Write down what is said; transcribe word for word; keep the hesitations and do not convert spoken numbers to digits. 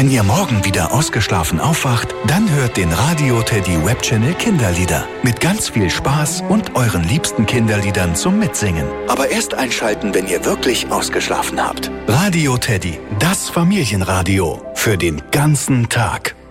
Wenn ihr morgen wieder ausgeschlafen aufwacht, dann hört den Radio Teddy Webchannel Kinderlieder. Mit ganz viel Spaß und euren liebsten Kinderliedern zum Mitsingen. Aber erst einschalten, wenn ihr wirklich ausgeschlafen habt. Radio Teddy, das Familienradio. Für den ganzen Tag.